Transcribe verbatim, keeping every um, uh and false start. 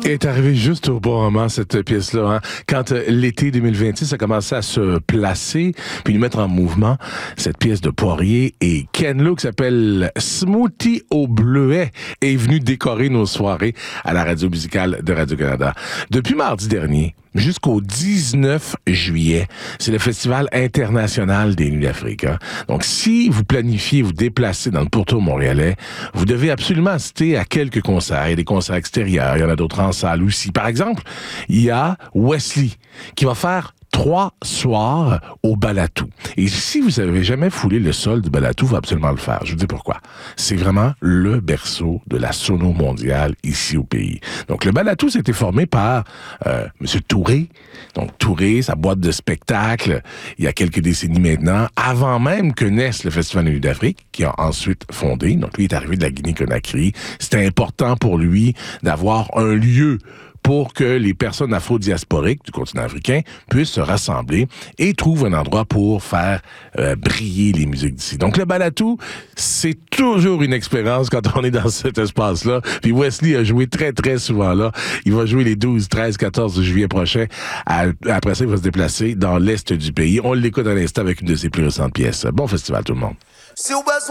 est arrivée juste au bon moment, cette pièce-là. Hein? Quand euh, l'été deux mille vingt-six a commencé à se placer, puis nous mettre en mouvement, cette pièce de Poirier et Ken Lo qui s'appelle Smoothie au bleuet est venu décorer nos soirées à la radio musicale de Radio-Canada. Depuis mardi dernier, jusqu'au dix-neuf juillet, c'est le Festival international des Nuits d'Afrique. Hein? Donc, si vous planifiez vous déplacer dans le pourtour montréalais, vous devez absolument assister à quelques concerts. Il y a des concerts extérieurs, il y en a d'autres en salle aussi. Par exemple, il y a Wesley qui va faire trois soirs au Balatou. Et si vous n'avez jamais foulé le sol du Balatou, il faut absolument le faire. Je vous dis pourquoi. C'est vraiment le berceau de la sono mondiale ici au pays. Donc, le Balatou, c'était formé par euh, M. Touré. Donc, Touré, sa boîte de spectacle, il y a quelques décennies maintenant, avant même que naisse le Festival des Nuits d'Afrique, qui a ensuite fondé. Donc, lui est arrivé de la Guinée-Conakry. C'était important pour lui d'avoir un lieu pour que les personnes afro-diasporiques du continent africain puissent se rassembler et trouvent un endroit pour faire euh, briller les musiques d'ici. Donc, le Balatou, c'est toujours une expérience quand on est dans cet espace-là. Puis Wesley a joué très, très souvent là. Il va jouer les douze, treize, quatorze juillet prochain. Après ça, il va se déplacer dans l'est du pays. On l'écoute à l'instant avec une de ses plus récentes pièces. Bon festival, tout le monde.